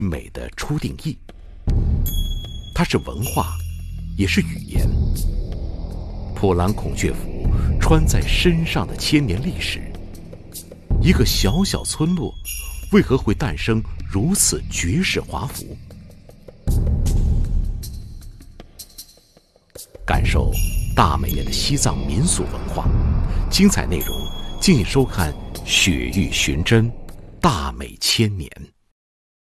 美的初定义。它是文化，也是语言。普兰孔雀服穿在身上的千年历史，一个小小村落为何会诞生如此绝世华服？感受大美人的西藏民俗文化，精彩内容敬请收看《雪域寻真·大美千年》。